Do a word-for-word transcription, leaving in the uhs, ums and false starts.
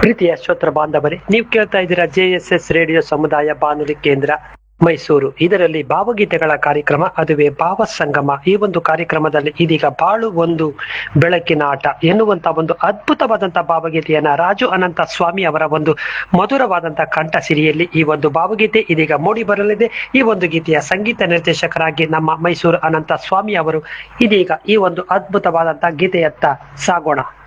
ಪ್ರೀತಿಯ ಶ್ರೋತೃ ಬಾಂಧವರೇ, ನೀವು ಕೇಳ್ತಾ ಇದ್ದೀರಾ ಜೆ ಎಸ್ ಎಸ್ ರೇಡಿಯೋ ಸಮುದಾಯ ಬಾನುಲಿ ಕೇಂದ್ರ ಮೈಸೂರು. ಇದರಲ್ಲಿ ಭಾವಗೀತೆಗಳ ಕಾರ್ಯಕ್ರಮ, ಅದುವೇ ಭಾವ ಸಂಗಮ. ಈ ಒಂದು ಕಾರ್ಯಕ್ರಮದಲ್ಲಿ ಇದೀಗ ಬಾಳು ಒಂದು ಬೆಳಕಿನ ಆಟ ಎನ್ನುವಂತ ಒಂದು ಅದ್ಭುತವಾದಂತಹ ಭಾವಗೀತೆಯನ್ನ ರಾಜು ಅನಂತ ಸ್ವಾಮಿ ಅವರ ಒಂದು ಮಧುರವಾದಂತಹ ಕಂಠ ಸಿರಿಯಲ್ಲಿ ಈ ಒಂದು ಭಾವಗೀತೆ ಇದೀಗ ಮೂಡಿ ಬರಲಿದೆ. ಈ ಒಂದು ಗೀತೆಯ ಸಂಗೀತ ನಿರ್ದೇಶಕರಾಗಿ ನಮ್ಮ ಮೈಸೂರು ಅನಂತ ಸ್ವಾಮಿ ಅವರು ಇದೀಗ ಈ ಒಂದು ಅದ್ಭುತವಾದಂತಹ ಗೀತೆಯತ್ತ ಸಾಗೋಣ.